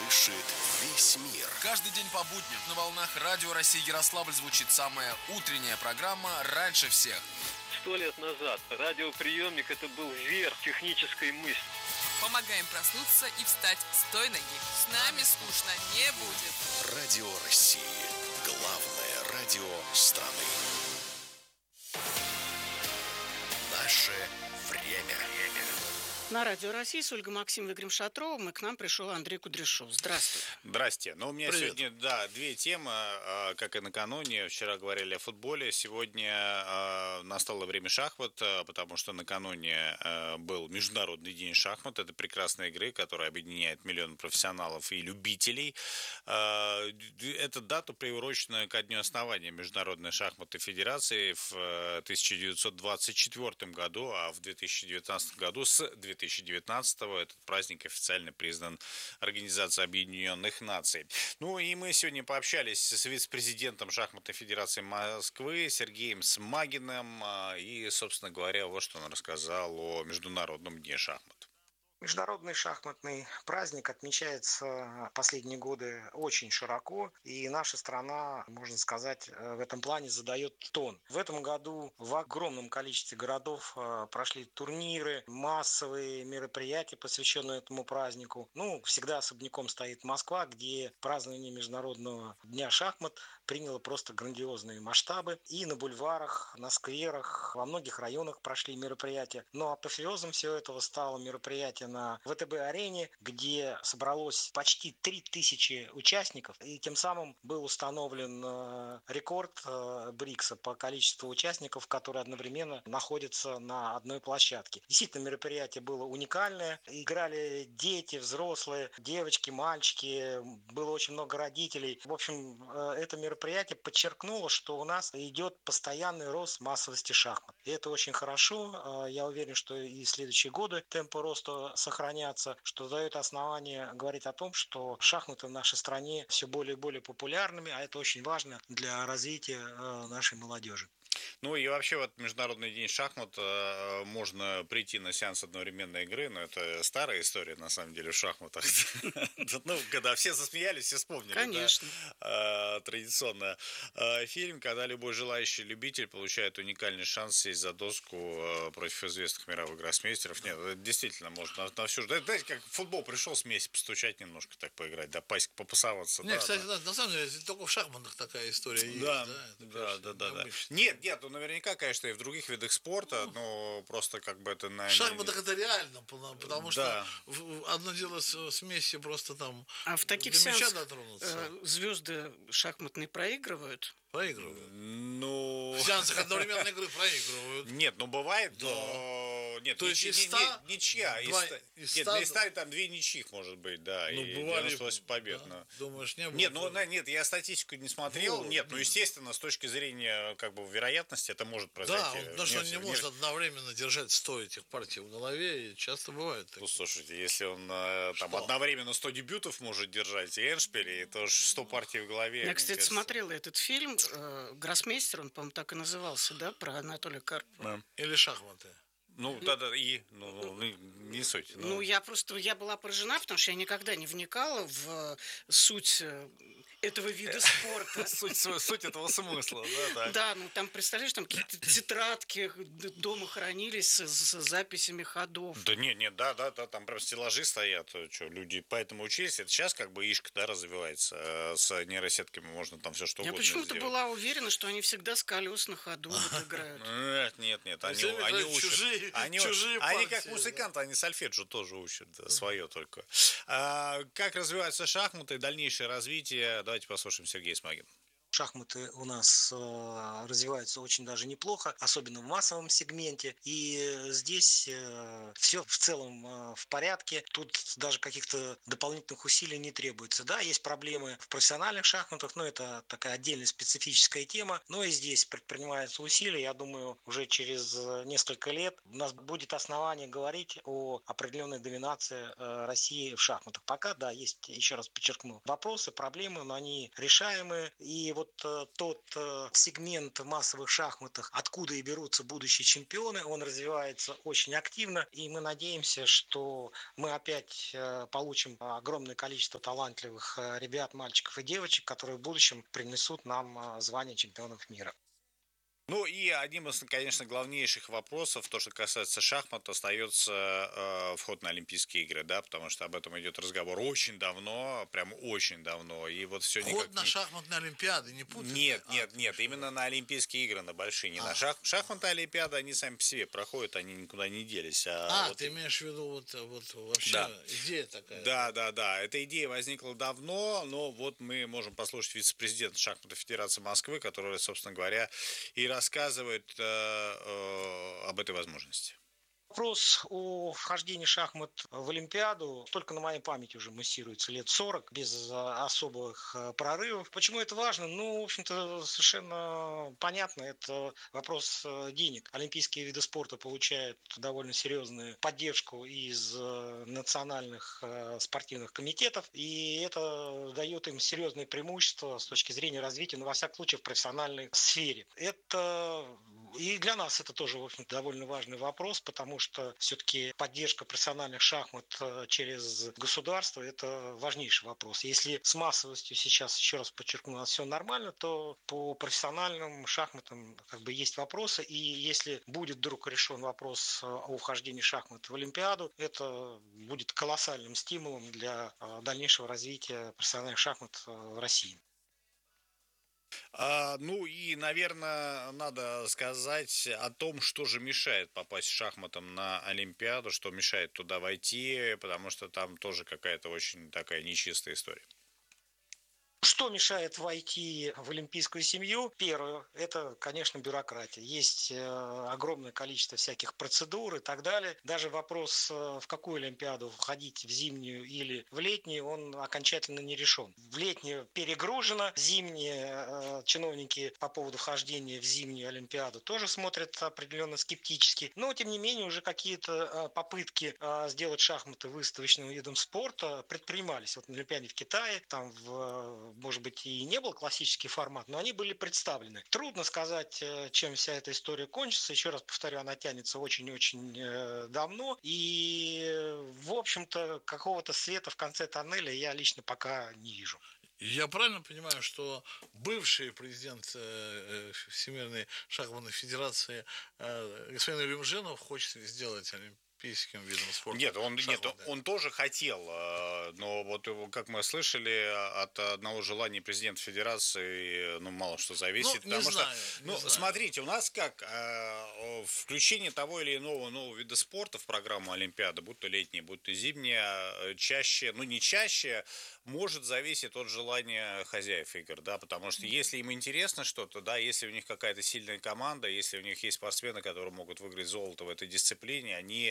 Слышит весь мир. Каждый день по будням на волнах Радио России Ярославль звучит самая утренняя программа «Раньше всех». 100 лет назад радиоприемник – это был верх технической мысли. Помогаем проснуться и встать с той ноги. С нами скучно не будет. Радио России. Главное радио страны. Наше время. На Радио России с Ольгой Максимовной Гримшатровым, и к нам пришел Андрей Кудряшов. Здравствуй. Здрасте. Ну, у меня Привет. сегодня, две темы, как и накануне. Вчера говорили о футболе, сегодня настало время шахмат, потому что накануне был Международный день шахмат. Это прекрасная игры, которая объединяет миллионы профессионалов и любителей. Эта дата приурочена ко дню основания Международной шахматной федерации в 1924 году, а в 2019 году с 2019-го этот праздник официально признан Организацией Объединенных Наций. Ну и мы сегодня пообщались с вице-президентом Шахматной Федерации Москвы Сергеем Смагиным и, собственно говоря, вот что он рассказал о Международном дне шахмат. Международный шахматный праздник отмечается последние годы очень широко, и наша страна, можно сказать, в этом плане задает тон. В этом году в огромном количестве городов прошли турниры, массовые мероприятия, посвященные этому празднику. Всегда особняком стоит Москва, где празднование Международного дня шахмат приняло просто грандиозные масштабы. И на бульварах, на скверах, во многих районах прошли мероприятия. Но апофеозом всего этого стало мероприятие на ВТБ-арене, где собралось почти 3000 участников. И тем самым был установлен рекорд БРИКСа по количеству участников, которые одновременно находятся на одной площадке. Действительно, мероприятие было уникальное. Играли дети, взрослые, девочки, мальчики. Было очень много родителей. В общем, это мероприятие подчеркнуло, что у нас идет постоянный рост массовости шахмат. И это очень хорошо. Я уверен, что и в следующие годы темпы роста сохранятся, что дает основание говорить о том, что шахматы в нашей стране все более и более популярными, а это очень важно для развития нашей молодежи. Ну и вообще вот Международный день шахмат, можно прийти на сеанс одновременной игры, но это старая история на самом деле в шахматах. Когда все засмеялись, все вспомнили. Конечно. Традиционно фильм, когда любой желающий любитель получает уникальный шанс сесть за доску против известных мировых гроссмейстеров. Нет, это действительно можно на всю ждать. Знаете, как в футбол пришел, смесь постучать немножко, так поиграть, да, пасик попасоваться. Нет, кстати, на самом деле, только в шахматах такая история есть. Да. Нет, наверняка, конечно, и в других видах спорта, но просто как бы это... В шахматах это реально, потому что одно дело с Месси просто там А в таких до мяча сеансах дотронуться. звезды шахматные проигрывают? Проигрывают. В сеансах одновременной игры проигрывают. Нет, бывает, но... Нет, то есть из 100, ничья. из Нет, 100, из 100 там 2 ничьих, может быть, да, и бывали, 98 побед. Да, думаешь, не было? Нет, я статистику не смотрел. Естественно, с точки зрения как бы вероятности это может произойти. Да, потому что он не может одновременно держать 100 этих партий в голове, и часто бывает. Ну, слушайте, если он там одновременно 100 дебютов может держать и эндшпили, то 100 партий в голове. Я, кстати, смотрела этот фильм «Гроссмейстер», он, по-моему, так и назывался, да, про Анатолия Карпова. Или шахматы. Не суть. Я была поражена, потому что я никогда не вникала в суть этого вида спорта. Суть этого смысла, да? Да, там, представляешь, там какие-то тетрадки дома хранились с записями ходов. Да, там прям стеллажи стоят, люди поэтому учились. Это сейчас как бы ишка, да, развивается, с нейросетками можно там все что угодно сделать. Я почему-то была уверена, что они всегда с колес на ходу играют. Нет, они учат. Они как музыканты, они сольфеджио тоже учат, свое только. Как развиваются шахматы, дальнейшее развитие? Давайте послушаем Сергея Смагина. Шахматы у нас развиваются очень даже неплохо, особенно в массовом сегменте. И здесь все в целом в порядке. Тут даже каких-то дополнительных усилий не требуется. Да, есть проблемы в профессиональных шахматах, но это такая отдельная специфическая тема. Но и здесь предпринимаются усилия. Я думаю, уже через несколько лет у нас будет основание говорить о определенной доминации России в шахматах. Пока, да, есть, еще раз подчеркну, вопросы, проблемы, но они решаемые. И вот вот тот сегмент в массовых шахматах, откуда и берутся будущие чемпионы, он развивается очень активно, и мы надеемся, что мы опять получим огромное количество талантливых ребят, мальчиков и девочек, которые в будущем принесут нам звание чемпионов мира. Ну и одним из, конечно, главнейших вопросов, то, что касается шахмат, остается вход на Олимпийские игры, да, потому что об этом идет разговор очень давно, прям очень давно, и вот все никак Вход на шахматные олимпиады, не путать? Нет, именно на Олимпийские игры, на большие, не на шахматные олимпиады, они сами по себе проходят, они никуда не делись. Ты имеешь в виду вот вообще идея такая? Да, эта идея возникла давно, но вот мы можем послушать вице-президента Шахматной Федерации Москвы, который, собственно говоря, и рассказывает об этой возможности. Вопрос о вхождении шахмат в Олимпиаду только на моей памяти уже муссируется лет 40, без особых прорывов. Почему это важно? Ну, в общем-то, совершенно понятно. Это вопрос денег. Олимпийские виды спорта получают довольно серьезную поддержку из национальных спортивных комитетов, и это дает им серьезные преимущества с точки зрения развития, ну, во всяком случае, в профессиональной сфере. Это и для нас это тоже, в общем-то, довольно важный вопрос, потому что все-таки поддержка профессиональных шахмат через государство – это важнейший вопрос. Если с массовостью сейчас, еще раз подчеркну, у нас все нормально, то по профессиональным шахматам как бы есть вопросы. И если будет вдруг решен вопрос о вхождении шахмат в Олимпиаду, это будет колоссальным стимулом для дальнейшего развития профессиональных шахмат в России. Ну и, наверное, надо сказать о том, что же мешает попасть шахматам на Олимпиаду, что мешает туда войти, потому что там тоже какая-то очень такая нечистая история. Что мешает войти в олимпийскую семью? Первое, это, конечно, бюрократия. Есть огромное количество всяких процедур и так далее. Даже вопрос, в какую Олимпиаду входить, в зимнюю или в летнюю, он окончательно не решен. В летнюю перегружено, зимние чиновники по поводу вхождения в зимнюю Олимпиаду тоже смотрят определенно скептически. Но, тем не менее, уже какие-то попытки сделать шахматы выставочным видом спорта предпринимались. Вот на Олимпиаде в Китае, там может быть, и не был классический формат, но они были представлены. Трудно сказать, чем вся эта история кончится. Еще раз повторю, она тянется очень-очень давно. И, в общем-то, какого-то света в конце тоннеля я лично пока не вижу. Я правильно понимаю, что бывший президент Всемирной шахматной федерации господин Илюмжинов хочет сделать олимпийским видом спорта? Нет, он тоже хотел, но вот как мы слышали, от одного желания президента Федерации, ну, мало что зависит. Не знаю. Смотрите, у нас как включение того или иного нового вида спорта в программу Олимпиады, будь то летняя, будь то зимняя, чаще, ну не чаще, может зависеть от желания хозяев игр, да, потому что если им интересно что-то, да, если у них какая-то сильная команда, если у них есть спортсмены, которые могут выиграть золото в этой дисциплине, они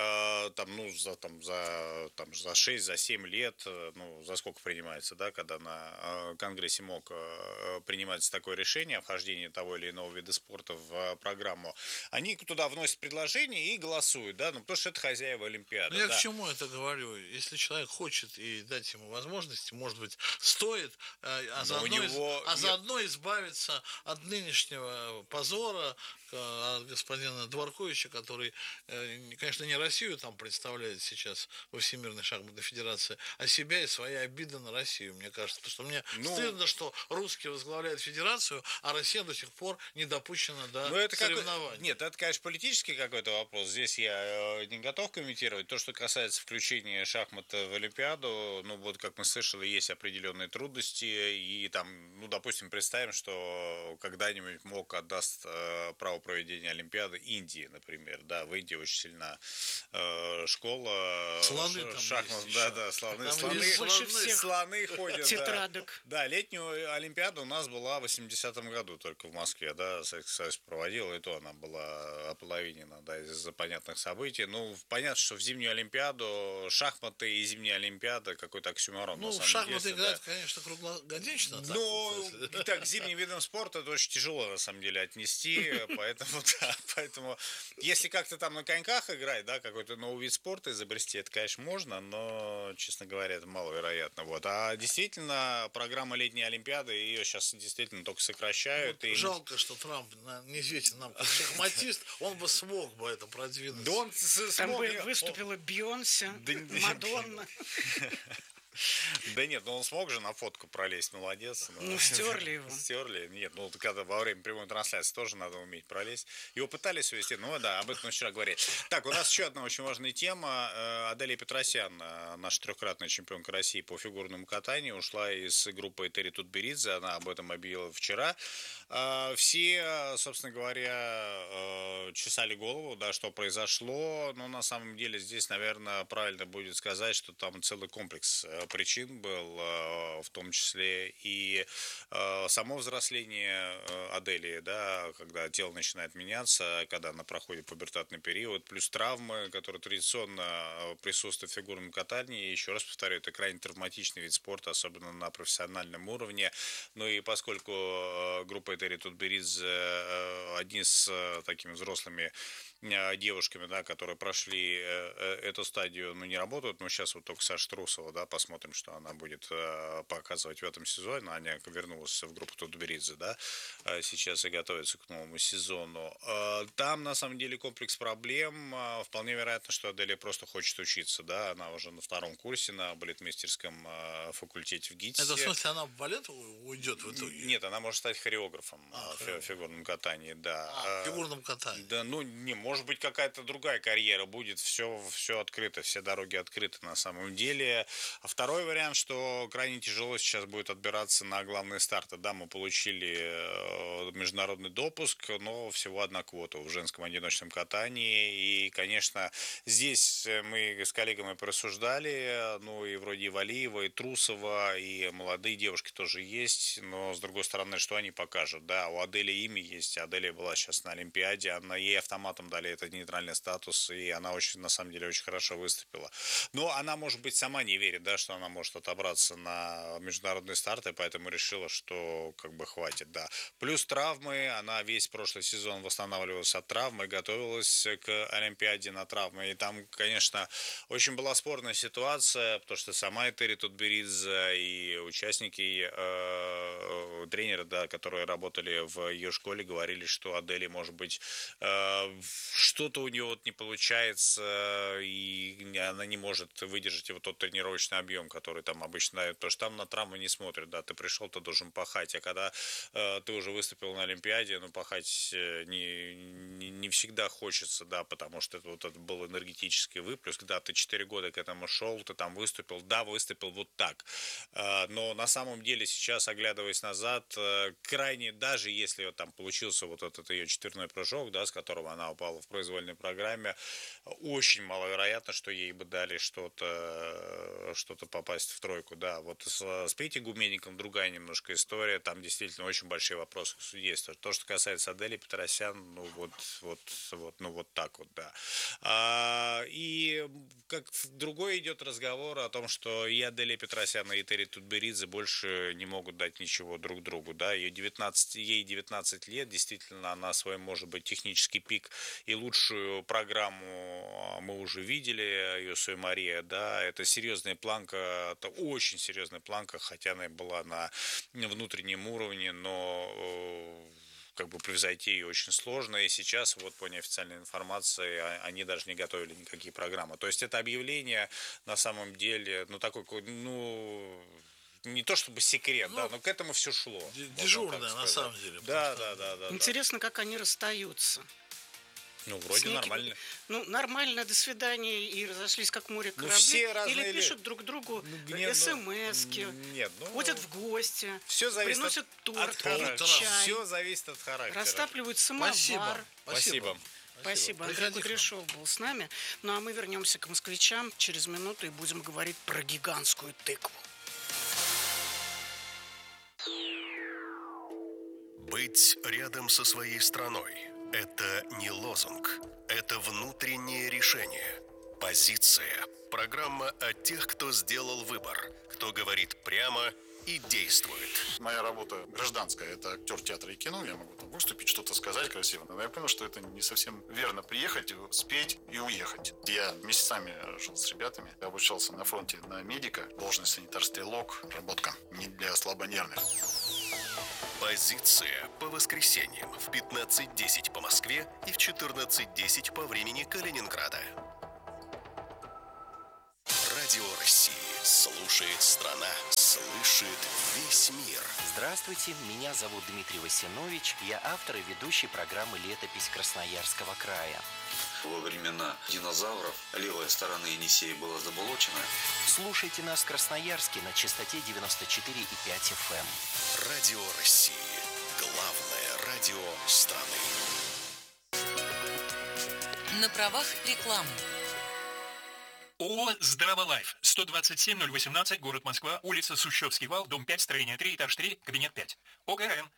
за 6, за 7 лет, ну, за сколько принимается, да, когда на Конгрессе МОК принимается такое решение о вхождении того или иного вида спорта в программу, они туда вносят предложение и голосуют, да, ну, потому что это хозяева Олимпиады. Я к чему это говорю? Если человек хочет и дать ему возможности, может быть, стоит, заодно избавиться от нынешнего позора, от господина Дворковича, который, конечно, не Россию там представляет сейчас во Всемирной шахматной федерации, а себя и свои обиды на Россию, мне кажется. Потому что мне стыдно, что русские возглавляют федерацию, а Россия до сих пор не допущена до соревнований. Нет, это, конечно, политический какой-то вопрос. Здесь я не готов комментировать. То, что касается включения шахмат в Олимпиаду, ну вот, как мы слышали, есть определенные трудности. И там, ну, допустим, представим, что когда-нибудь МОК отдаст право проведения Олимпиады Индии, например. Да, в Индии очень сильна школа шахмат. Да, слоны ходят. Тетрадок. Да, летнюю Олимпиаду у нас была в 80-м году только в Москве, да, Советский Союз проводил, и то она была ополовинена, да, из-за понятных событий. Ну, понятно, что в зимнюю Олимпиаду шахматы и зимняя Олимпиада какой-то оксюморон сторон. Ну, на в самом шахматы деле, играют, да. конечно, круглогодично. Так, Ну, вот, если- так, к зимним видам спорта это очень тяжело, на самом деле, отнести, поэтому, да, поэтому, если как-то там на коньках играть, да, какой-то новый вид спорта изобрести, это, конечно, можно, но, честно говоря, это маловероятно, вот. А действительно, программа летней Олимпиады, ее сейчас действительно только сокращают. Вот жалко, что Трамп неизвестен нам как шахматист, он бы смог бы это продвинуть. Да он Там смог... бы выступила Бейонсе, Да, Мадонна. Да нет, ну он смог же на фотку пролезть, молодец. Ну, стерли его. Стерли. Нет, ну когда во время прямой трансляции тоже надо уметь пролезть. Его пытались увести, ну да, об этом мы вчера говорили. Так, у нас еще одна очень важная тема. Аделия Петросян, наша трехкратная чемпионка России по фигурному катанию, ушла из группы Этери Тутберидзе, она об этом объявила вчера. Все, собственно говоря, чесали голову, да, что произошло, но на самом деле здесь, наверное, правильно будет сказать, что там целый комплекс причин был, в том числе и само взросление Аделии, да, когда тело начинает меняться, когда она проходит пубертатный период, плюс травмы, которые традиционно присутствуют в фигурном катании. Еще раз повторю, это крайне травматичный вид спорта, особенно на профессиональном уровне. Ну и поскольку группа Этери Тутберидзе одни с такими взрослыми девушками, да, которые прошли эту стадию, ну, не работают, но сейчас вот только Саша Трусова, да, посмотрим, что она будет показывать в этом сезоне. Аня вернулась в группу Тутберидзе, да, сейчас и готовится к новому сезону. Там, на самом деле, комплекс проблем. Вполне вероятно, что Аделия просто хочет учиться, да, она уже на 2-м курсе на балетмейстерском факультете в ГИТИСе. Это в смысле она в балет уйдет в итоге? Нет, она может стать хореографом в фигурном катании, да. В фигурном катании. Да, ну, не, может быть, какая-то другая карьера будет, все открыто, все дороги открыты на самом деле. А второй вариант, что крайне тяжело сейчас будет отбираться на главные старты. Да, мы получили международный допуск, но всего одна квота в женском одиночном катании. И, конечно, здесь мы с коллегами порассуждали, ну, и вроде и Валиева, и Трусова, и молодые девушки тоже есть, но, с другой стороны, что они покажут? Да, у Адели имя есть, Аделия была сейчас на Олимпиаде, ей автоматом дали этот нейтральный статус, и она очень, на самом деле, очень хорошо выступила. Но она, может быть, сама не верит, да, что она может отобраться на международные старты, поэтому решила, что как бы хватит, да. Плюс травмы, она весь прошлый сезон восстанавливалась от травмы, готовилась к Олимпиаде на травмы, и там, конечно, очень была спорная ситуация, потому что сама Этери Тутберидзе и участники, тренеры, да, которые работали в ее школе, говорили, что Аделия, может быть, что-то у нее вот не получается, и она не может выдержать вот тот тренировочный объем, который там обычно дают, потому что там на травмы не смотрят, да, ты пришел, ты должен пахать, а когда ты уже выступил на Олимпиаде, ну, пахать не всегда хочется, да, потому что это был энергетический выплеск, да, ты 4 года к этому шел, ты там выступил, да, выступил вот так, но на самом деле сейчас, оглядываясь назад, крайне, даже если вот там получился вот этот ее четверной прыжок, да, с которого она упала в произвольной программе, очень маловероятно, что ей бы дали что-то попасть в тройку, да, вот с Петей Гуменником другая немножко история, там действительно очень большие вопросы к судейству. То, что касается Адели Петросян, ну вот так вот, да. И как другой идет разговор о том, что и Аделия Петросян, и Этери Тутберидзе больше не могут дать ничего друг другу, да, ей 19 лет, действительно, она свой, может быть, технический пик и лучшую программу мы уже видели, ее Сой Мария, да, это серьезная планка, это очень серьезная планка, хотя она и была на внутреннем уровне, но как бы превзойти ее очень сложно, и сейчас, вот по неофициальной информации, они даже не готовили никакие программы. То есть это объявление на самом деле, ну, такой, ну, не то чтобы секрет, да, но к этому все шло. Дежурное, на самом деле. Да. Интересно, как они расстаются. Ну, вроде нормально. Ну, нормально, до свидания, и разошлись как море корабли. Все разные или пишут друг другу смс-ки, нет, ходят в гости, все зависит приносят торт, от чай, все зависит от характера. растапливают самовар. Спасибо. Андрей Кудряшов был с нами. Ну, а мы вернемся к москвичам через минуту и будем говорить про гигантскую тыкву. Быть рядом со своей страной – это не лозунг, это внутреннее решение. Позиция. Программа о тех, кто сделал выбор, кто говорит прямо и действует. Моя работа гражданская, это актер театра и кино, я могу там выступить, что-то сказать красиво, но я понял, что это не совсем верно приехать, спеть и уехать. Я месяцами жил с ребятами, я обучался на фронте на медика, должность санитар-стрелок, работка не для слабонервных. Позиция по воскресеньям в 15:10 по Москве и в 14:10 по времени Калининграда. Радио России. Слушает страна, слышит весь мир. Здравствуйте, меня зовут Дмитрий Васинович. Я автор и ведущий программы «Летопись Красноярского края». Во времена динозавров левая сторона Енисея была заболочена. Слушайте нас в Красноярске на частоте 94,5 FM. Радио России. Главное радио страны. На правах рекламы. ООО «Здраволайф», 127-018, город Москва, улица Сущевский вал, дом 5, строение 3, этаж 3, кабинет 5. ОГРН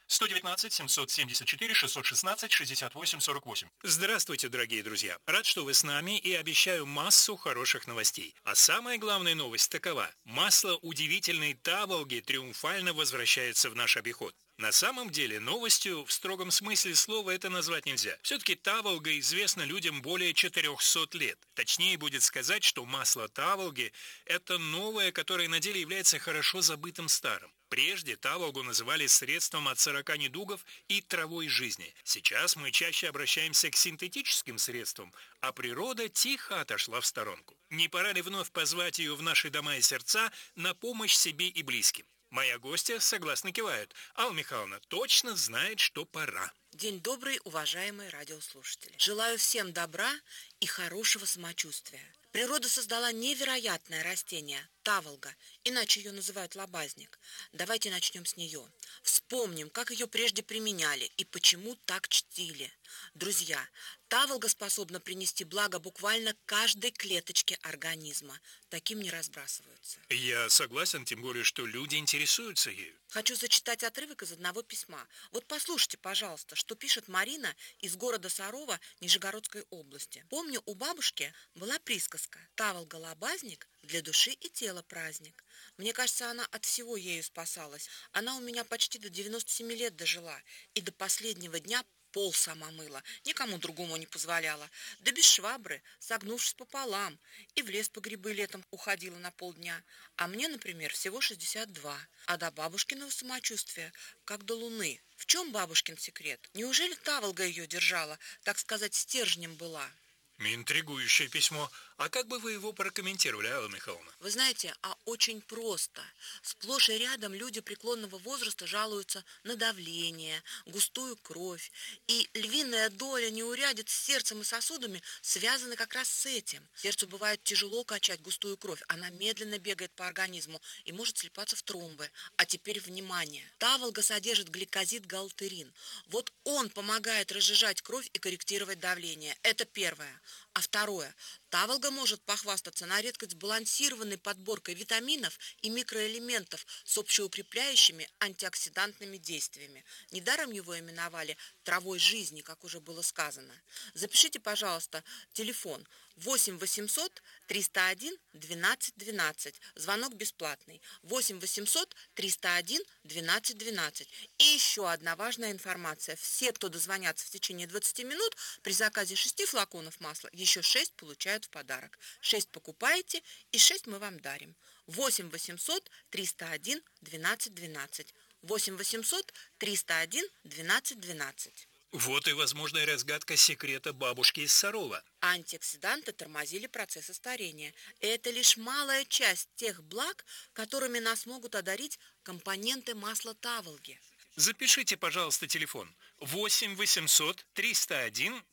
119-774-616-68-48. Здравствуйте, дорогие друзья. Рад, что вы с нами и обещаю массу хороших новостей. А самая главная новость такова. Масло удивительной Таволги триумфально возвращается в наш обиход. На самом деле, новостью в строгом смысле слова это назвать нельзя. Все-таки Таволга известна людям более 400 лет. Точнее будет сказать, что масло Таволги – это новое, которое на деле является хорошо забытым старым. Прежде Таволгу называли средством от 40 недугов и травой жизни. Сейчас мы чаще обращаемся к синтетическим средствам, а природа тихо отошла в сторонку. Не пора ли вновь позвать ее в наши дома и сердца на помощь себе и близким? Моя гостья согласно кивает. Алла Михайловна точно знает, что пора. День добрый, уважаемые радиослушатели. Желаю всем добра и хорошего самочувствия. Природа создала невероятное растение – таволга, иначе ее называют лобазник. Давайте начнем с нее. Вспомним, как ее прежде применяли и почему так чтили. Друзья, таволга способна принести благо буквально каждой клеточке организма. Таким не разбрасываются. Я согласен, тем более, что люди интересуются ею. Хочу зачитать отрывок из одного письма. Вот послушайте, пожалуйста, что пишет Марина из города Сарова Нижегородской области. Помню, у бабушки была присказка «Таволга-лобазник для души и тела праздник». Мне кажется, она от всего ею спасалась. Она у меня почти до 97 лет дожила и до последнего дня пол сама мыла, никому другому не позволяла. Да без швабры, согнувшись пополам, и в лес по грибы летом уходила на полдня. А мне, например, всего 62. А до бабушкиного самочувствия, как до луны. В чем бабушкин секрет? Неужели таволга ее держала, так сказать, стержнем была? Интригующее письмо. А как бы вы его прокомментировали, Алла Михайловна? Вы знаете, очень просто. Сплошь и рядом люди преклонного возраста жалуются на давление, густую кровь. И львиная доля неурядиц с сердцем и сосудами связаны как раз с этим. Сердцу бывает тяжело качать густую кровь. Она медленно бегает по организму и может слипаться в тромбы. А теперь внимание. Таволга содержит гликозид-галтерин. Вот он помогает разжижать кровь и корректировать давление. Это первое. А второе. Таволга может похвастаться на редкость сбалансированной подборкой витаминов и микроэлементов с общеукрепляющими антиоксидантными действиями. Недаром его именовали травой жизни, как уже было сказано. Запишите, пожалуйста, телефон 8 800 301 12 12. Звонок бесплатный. 8 800 301 12 12. И еще одна важная информация. Все, кто дозвонятся в течение 20 минут, при заказе 6 флаконов масла, еще 6 получают в подарок. 6 покупаете и 6 мы вам дарим. 8 800 301 12 12. 8 800 301 12 12. Вот и возможная разгадка секрета бабушки из Сарова. Антиоксиданты тормозили процессы старения. Это лишь малая часть тех благ, которыми нас могут одарить компоненты масла таволги. Запишите, пожалуйста, телефон 8 800 301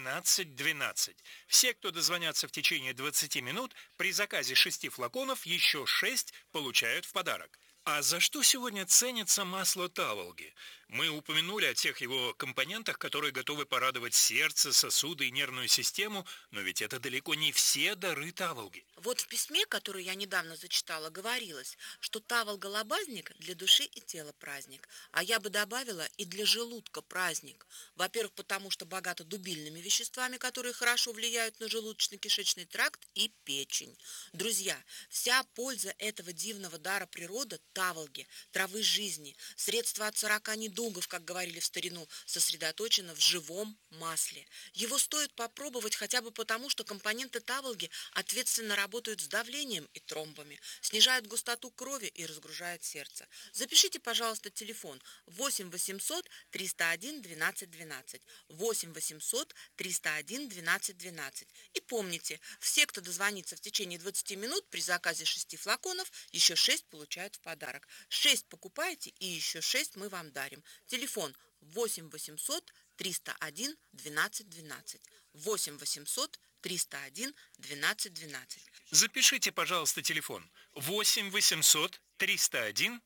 12 12. Все, кто дозвонятся в течение 20 минут, при заказе 6 флаконов еще 6 получают в подарок. А за что сегодня ценится масло таволги? Мы упомянули о тех его компонентах, которые готовы порадовать сердце, сосуды и нервную систему, но ведь это далеко не все дары таволги. Вот в письме, которое я недавно зачитала, говорилось, что таволга-лобазник для души и тела праздник. А я бы добавила и для желудка праздник. Во-первых, потому что богато дубильными веществами, которые хорошо влияют на желудочно-кишечный тракт и печень. Друзья, вся польза этого дивного дара природы – таволги, травы жизни, средства от 40 недугов, как говорили в старину, сосредоточено в живом масле. Его стоит попробовать хотя бы потому, что компоненты таволги ответственно работают с давлением и тромбами, снижают густоту крови и разгружают сердце. Запишите, пожалуйста, телефон 8 800 301 12 12, 8 800 301 12 12. И помните, все, кто дозвонится в течение 20 минут при заказе 6 флаконов, еще 6 получают в подарок. 6 покупаете и еще 6 мы вам дарим. Телефон 8 800 301 12 12, 8 800 301 12 12. Запишите, пожалуйста, телефон 8 800 301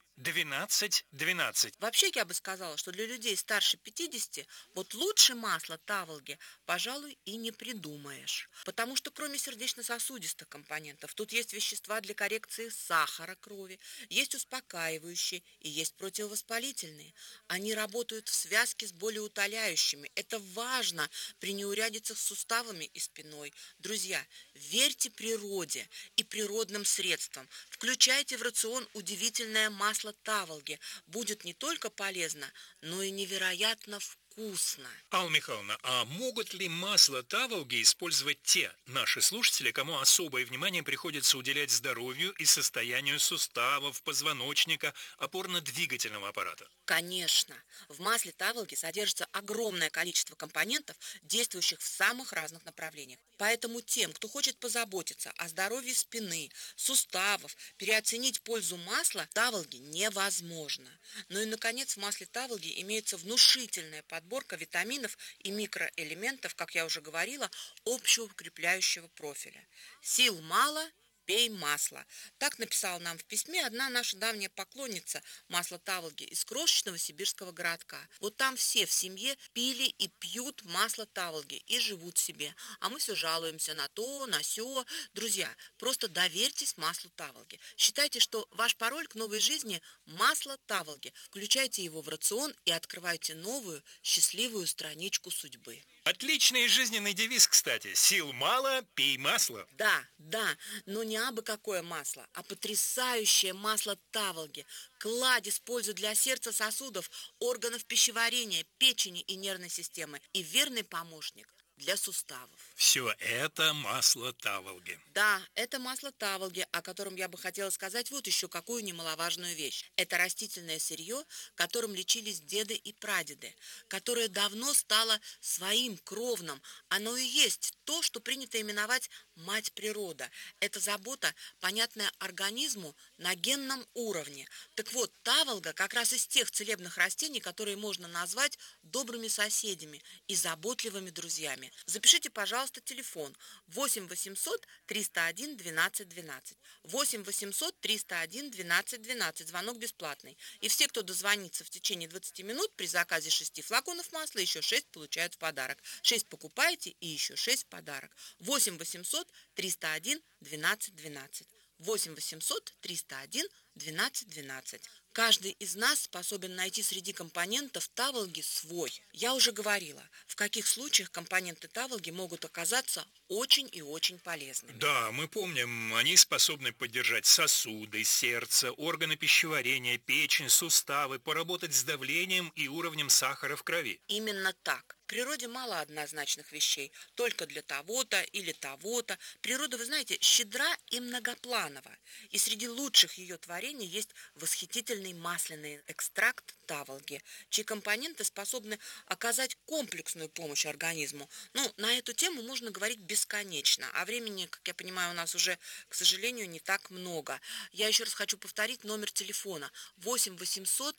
12 12. Вообще, я бы сказала, что для людей старше 50 вот лучше масла таволги, пожалуй, и не придумаешь. Потому что кроме сердечно-сосудистых компонентов, тут есть вещества для коррекции сахара крови, есть успокаивающие и есть противовоспалительные. Они работают в связке с болеутоляющими. Это важно при неурядицах с суставами и спиной. Друзья, верьте природе и природным средствам. Включайте в рацион удивительное масло таволги. Будет не только полезно, но и невероятно вкусно. Алла Михайловна, а могут ли масло таволги использовать те наши слушатели, кому особое внимание приходится уделять здоровью и состоянию суставов, позвоночника, опорно-двигательного аппарата? Конечно. В масле таволги содержится огромное количество компонентов, действующих в самых разных направлениях. Поэтому тем, кто хочет позаботиться о здоровье спины, суставов, переоценить пользу масла таволги невозможно. Ну и, наконец, в масле таволги имеется внушительная подборка витаминов и микроэлементов, как я уже говорила, общеукрепляющего профиля. Сил мало – пей масло. Так написала нам в письме одна наша давняя поклонница масла таволги из крошечного сибирского городка. Вот там все в семье пили и пьют масло таволги и живут себе. А мы все жалуемся на то, на сё. Друзья, просто доверьтесь маслу таволги. Считайте, что ваш пароль к новой жизни – масло таволги. Включайте его в рацион и открывайте новую, счастливую страничку судьбы. Отличный жизненный девиз, кстати. Сил мало, пей масло. Да, но не абы какое масло, а потрясающее масло таволги. Кладезь пользы для сердца, сосудов, органов пищеварения, печени и нервной системы. И верный помощник для суставов. Все это масло таволги. Да, это масло таволги, о котором я бы хотела сказать вот еще какую немаловажную вещь. Это растительное сырье, которым лечились деды и прадеды, которое давно стало своим кровным. Оно и есть то, что принято именовать мать природа. Это забота, понятная организму на генном уровне. Так вот, таволга как раз из тех целебных растений, которые можно назвать добрыми соседями и заботливыми друзьями. Запишите, пожалуйста, телефон 8 800 301 12 12, 8 800 301 12 12, звонок бесплатный. И все, кто дозвонится в течение 20 минут, при заказе 6 флаконов масла, еще 6 получают в подарок. 6 покупаете и еще 6 в подарок. 8 800 301 12 12, 8 800 301 12 12. Каждый из нас способен найти среди компонентов таволги свой. Я уже говорила, в каких случаях компоненты таволги могут оказаться очень и очень полезными. Да, мы помним, они способны поддержать сосуды, сердце, органы пищеварения, печень, суставы, поработать с давлением и уровнем сахара в крови. Именно так. В природе мало однозначных вещей, только для того-то или того-то. Природа, вы знаете, щедра и многопланова. И среди лучших ее творений есть восхитительный масляный экстракт таволги, чьи компоненты способны оказать комплексную помощь организму. На эту тему можно говорить бесконечно, а времени, как я понимаю, у нас уже, к сожалению, не так много. Я еще раз хочу повторить номер телефона 8 800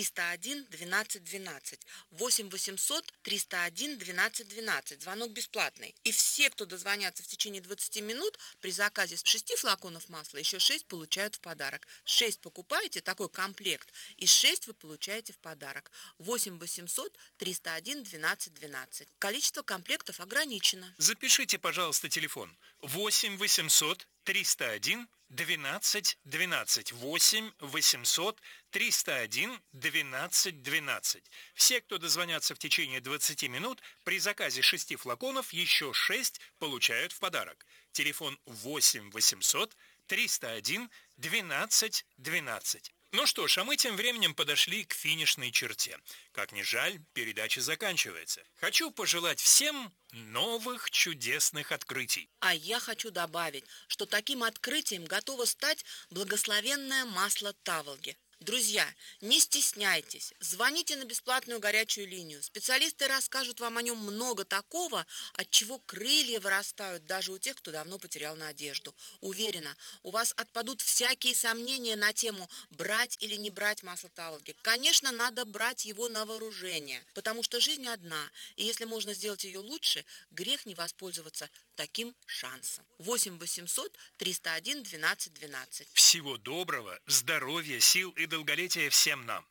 301 12 12, 8 800 301 12 12, звонок бесплатный. И все, кто дозвонятся в течение 20 минут, при заказе 6 флаконов масла, еще 6 получают в подарок. 6 покупаете, такой комплект комплект. Из 6 вы получаете в подарок. 8 800 301 12 12. Количество комплектов ограничено. Запишите, пожалуйста, телефон 8 800 301 12 12. 8 800 301 12 12. Все, кто дозвонятся в течение 20 минут, при заказе 6 флаконов еще 6 получают в подарок. Телефон 8 800 301 12 12. Ну что ж, а мы тем временем подошли к финишной черте. Как ни жаль, передача заканчивается. Хочу пожелать всем новых чудесных открытий. А я хочу добавить, что таким открытием готово стать благословенное масло Таволги. Друзья, не стесняйтесь, звоните на бесплатную горячую линию. Специалисты расскажут вам о нем много такого, от чего крылья вырастают даже у тех, кто давно потерял надежду. Уверена, у вас отпадут всякие сомнения на тему брать или не брать масло Таволги. Конечно, надо брать его на вооружение, потому что жизнь одна, и если можно сделать ее лучше, грех не воспользоваться таким шансом. 8 800 301 12 12. Всего доброго, здоровья, сил и долголетия всем нам.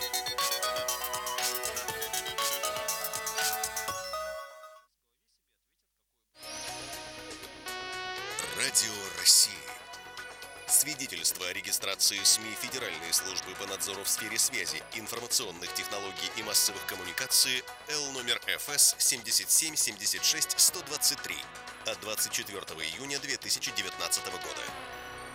Радио России. Свидетельство о регистрации СМИ Федеральной службы по надзору в сфере связи, информационных технологий и массовых коммуникаций Л номер ФС 7776-123 от 24 июня 2019 года.